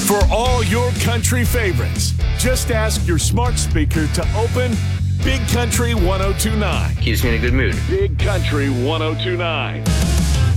For all your country favorites, just ask your smart speaker to open Big Country 1029. Keeps me in a good mood. Big Country 1029.